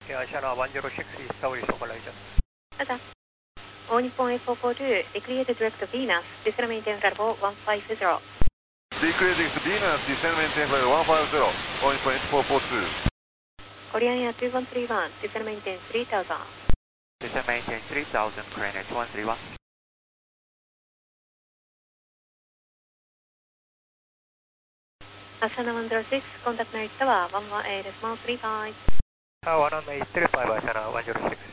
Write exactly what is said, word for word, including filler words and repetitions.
Yeah, Channel one zero six is Tauri localization. Ada. All Nippon eight four four two, declared direct to Venus, descend maintain level one five zero. Declared to Venus, descend maintain level one five zero, All Nippon eight four four two. Korean Air two one three one, descend maintain three thousand. Descend maintain three thousand, Korean Air two one three one. Asana one zero six, contact night tower one one eight decimal three five. Uh, one one eight three five, Asana one zero six.